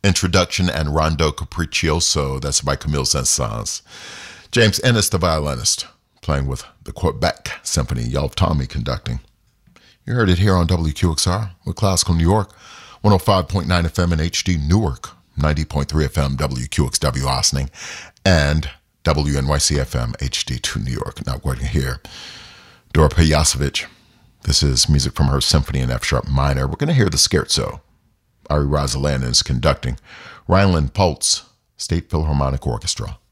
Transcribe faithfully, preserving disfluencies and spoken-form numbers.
Introduction and Rondo Capriccioso. That's by Camille Saint-Saëns. James Ennis, the violinist, playing with the Quebec Symphony. Yelf Tommy conducting. You heard it here on W Q X R with Classical New York, one oh five point nine F M in H D Newark, ninety point three F M W Q X W Ossining, and W N Y C F M H D two New York. Now we're going to hear Dora Pejacevic. This is music from her Symphony in F sharp minor. We're going to hear the Scherzo. Ari Razalan is conducting. Rhineland Pulse State Philharmonic Orchestra.